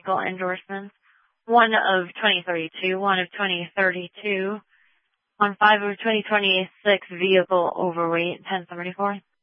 vehicle endorsements. One of 2032, one of 2032. On 5 of 2026, vehicle overweight, 1074.